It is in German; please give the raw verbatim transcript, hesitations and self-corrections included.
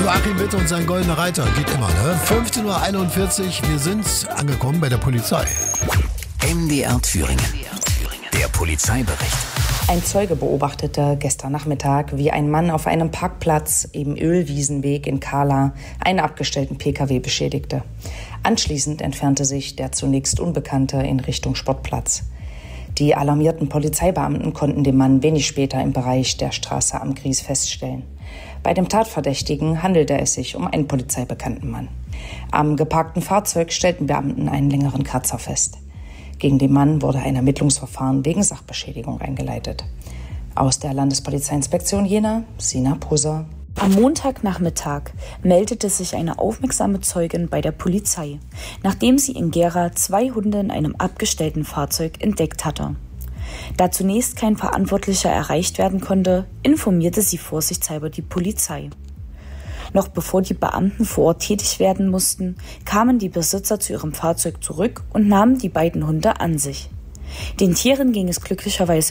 Joachim Witt und sein goldener Reiter, geht immer, ne? fünfzehn Uhr einundvierzig, wir sind angekommen bei der Polizei. M D R Thüringen, der Polizeibericht. Ein Zeuge beobachtete gestern Nachmittag, wie ein Mann auf einem Parkplatz im Ölwiesenweg in Kahla einen abgestellten Pkw beschädigte. Anschließend entfernte sich der zunächst Unbekannte in Richtung Sportplatz. Die alarmierten Polizeibeamten konnten den Mann wenig später im Bereich der Straße am Gries feststellen. Bei dem Tatverdächtigen handelte es sich um einen polizeibekannten Mann. Am geparkten Fahrzeug stellten Beamten einen längeren Kratzer fest. Gegen den Mann wurde ein Ermittlungsverfahren wegen Sachbeschädigung eingeleitet. Aus der Landespolizeiinspektion Jena, Sina Poser. Am Montagnachmittag meldete sich eine aufmerksame Zeugin bei der Polizei, nachdem sie in Gera zwei Hunde in einem abgestellten Fahrzeug entdeckt hatte. Da zunächst kein Verantwortlicher erreicht werden konnte, informierte sie vorsichtshalber die Polizei. Noch bevor die Beamten vor Ort tätig werden mussten, kamen die Besitzer zu ihrem Fahrzeug zurück und nahmen die beiden Hunde an sich. Den Tieren ging es glücklicherweise